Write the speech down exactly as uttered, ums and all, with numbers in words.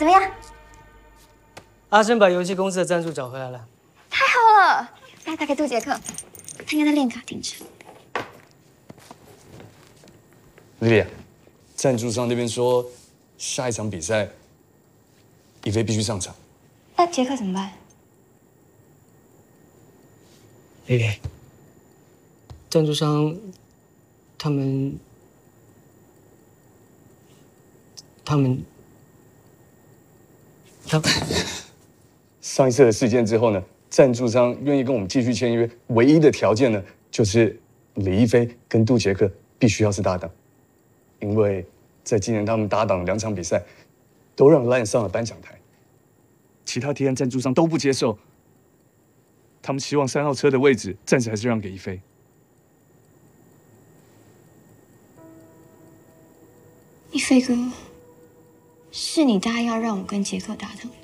怎么样？ 阿生把游戏公司的赞助找回来了。 太好了！来打给杜杰克，他应该在练卡丁车。 莉莉，赞助商那边说，下一场比赛，一菲必须上场。 那杰克怎么办？ 蕾蕾，赞助商他们他们他们上一次的事件之后呢，赞助商愿意跟我们继续签约，唯一的条件呢，就是李一菲跟杜杰克必须要是搭档，因为在今年他们搭档两场比赛，都让 Lion 上了颁奖台，其他 T N 赞助商都不接受，他们希望三号车的位置暂时还是让给一菲。 一菲哥，是你答应要让我跟杰克搭档的。